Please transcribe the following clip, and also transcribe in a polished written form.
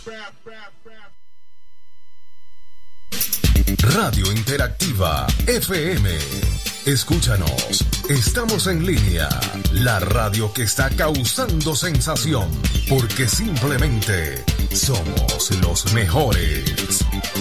Radio Interactiva FM. Escúchanos, estamos en línea. La radio que está causando sensación, porque simplemente somos los mejores.